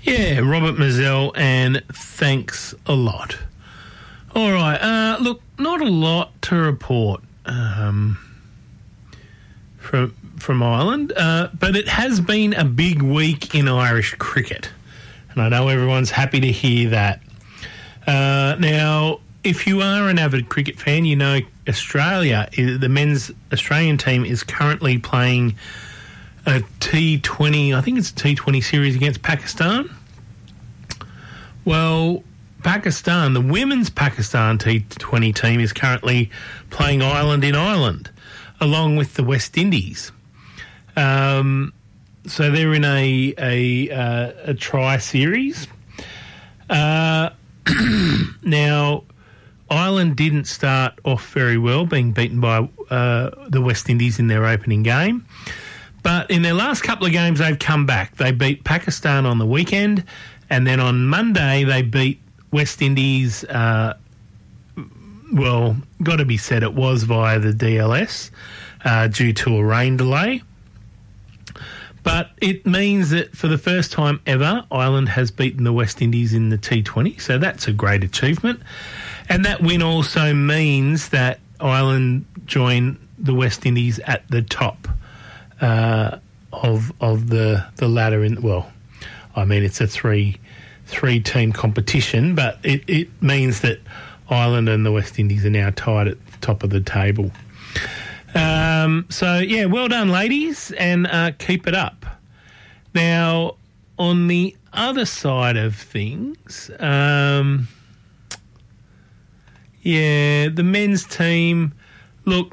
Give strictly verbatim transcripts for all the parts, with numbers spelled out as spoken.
Yeah, Robert Mazzell, and thanks a lot. All right, uh, look, not a lot to report um, from from Ireland, uh, but it has been a big week in Irish cricket, and I know everyone's happy to hear that. Uh, now, if you are an avid cricket fan, you know Australia, the men's Australian team is currently playing a T twenty, I think it's a T twenty series against Pakistan. Well, Pakistan, the women's Pakistan T twenty team is currently playing Ireland in Ireland, along with the West Indies. Um, so they're in a a, uh, a tri series. Uh, now, Ireland didn't start off very well, being beaten by uh, the West Indies in their opening game. But in their last couple of games, they've come back. They beat Pakistan on the weekend, and then on Monday they beat West Indies. Uh, well, got to be said, it was via the D L S uh, due to a rain delay. But it means that for the first time ever, Ireland has beaten the West Indies in the T twenty, so that's a great achievement. And that win also means that Ireland join the West Indies at the top uh, of of the the ladder. In well, I mean it's a three three team competition, but it, it means that Ireland and the West Indies are now tied at the top of the table. Um, so yeah, well done, ladies, and uh, keep it up. Now, on the other side of things, um, yeah, the men's team. Look,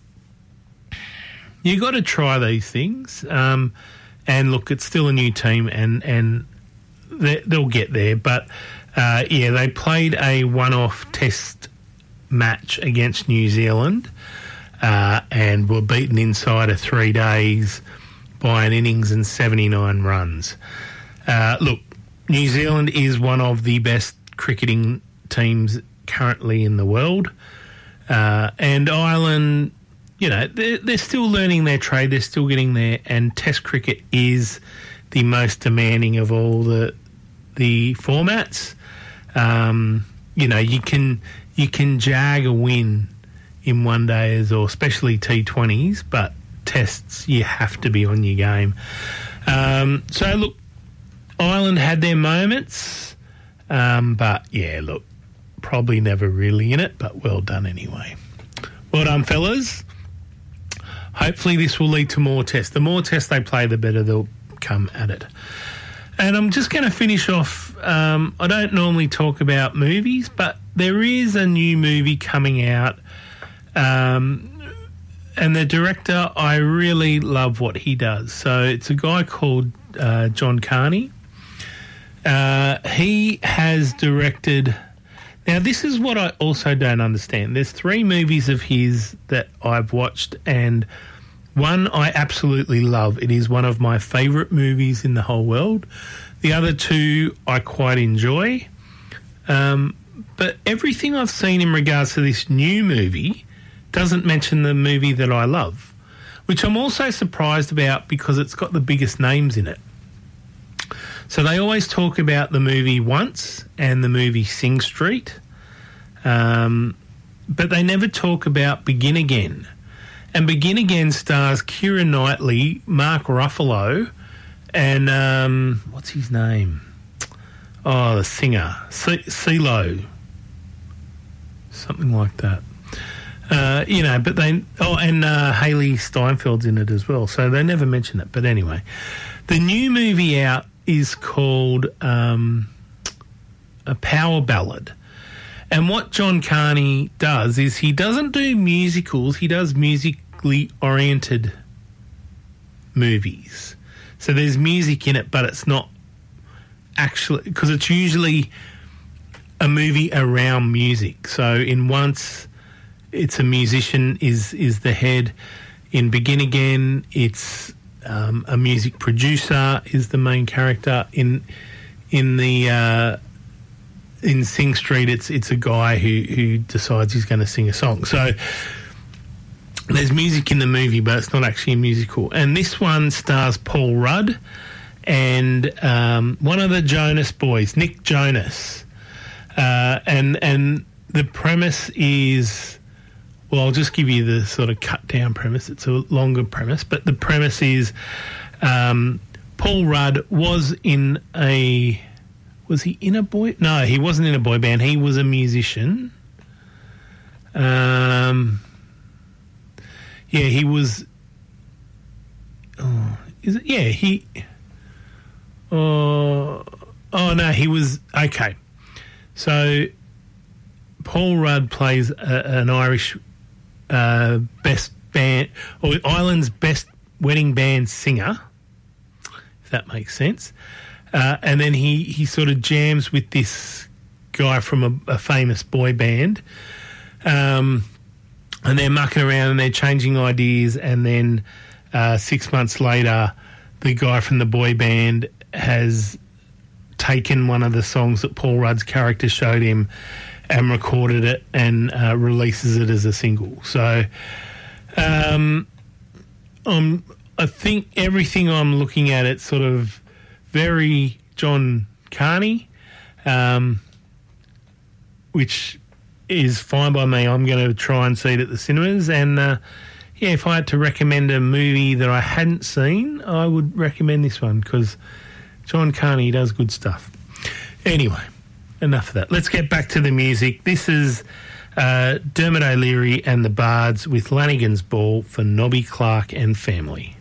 you got to try these things, um, and look, it's still a new team, and and they, they'll get there. But uh, yeah, they played a one-off test match against New Zealand. Uh, and were beaten inside of three days by an innings and seventy-nine runs. Uh, look, New Zealand is one of the best cricketing teams currently in the world. Uh, and Ireland, you know, they're, they're still learning their trade. They're still getting there. And Test cricket is the most demanding of all the the formats. Um, you know, you can you can jag a win in one days, or especially T twenties, but tests, you have to be on your game. Um, so, look, Ireland had their moments, um, but, yeah, look, probably never really in it, but well done anyway. Well done, fellas. Hopefully this will lead to more tests. The more tests they play, the better they'll come at it. And I'm just going to finish off, um, I don't normally talk about movies, but there is a new movie coming out. Um, and the director, I really love what he does. So it's a guy called uh, John Carney. Uh, he has directed... Now, this is what I also don't understand. There's three movies of his that I've watched, and one I absolutely love. It is one of my favourite movies in the whole world. The other two I quite enjoy. Um, but everything I've seen in regards to this new movie doesn't mention the movie that I love, which I'm also surprised about because it's got the biggest names in it. So they always talk about the movie Once and the movie Sing Street, um, but they never talk about Begin Again. And Begin Again stars Keira Knightley, Mark Ruffalo, and um, what's his name? Oh, the singer, C- CeeLo, something like that. Uh, you know, but they... Oh, and uh, Hayley Steinfeld's in it as well, so they never mention it. But anyway, the new movie out is called um, A Power Ballad. And what John Carney does is he doesn't do musicals, he does musically oriented movies. So there's music in it, but it's not actually... Because it's usually a movie around music. So in Once... It's a musician is is the head. In Begin Again, it's um, a music producer is the main character. In in the uh, in Sing Street, it's it's a guy who who decides he's going to sing a song. So there's music in the movie, but it's not actually a musical. And this one stars Paul Rudd and um, one of the Jonas boys, Nick Jonas, uh, and and the premise is, well, I'll just give you the sort of cut down premise. It's a longer premise, but the premise is um, Paul Rudd was in a was he in a boy? No, he wasn't in a boy band. He was a musician. Um, yeah, he was. Oh, is it? Yeah, he. Oh, oh no, he was okay. So, Paul Rudd plays a, an Irish uh, best band, or Ireland's best wedding band singer, if that makes sense. Uh, and then he, he sort of jams with this guy from a, a famous boy band. Um, and they're mucking around and they're changing ideas, and then uh, six months later, the guy from the boy band has taken one of the songs that Paul Rudd's character showed him and recorded it and uh, releases it as a single. So um, um, I think everything I'm looking at, it's sort of very John Carney, um, which is fine by me. I'm going to try and see it at the cinemas. And, uh, yeah, if I had to recommend a movie that I hadn't seen, I would recommend this one because John Carney does good stuff. Anyway, enough of that. Let's get back to the music. This is uh, Dermot O'Leary and the Bards with Lanigan's Ball for Nobby Clark and family.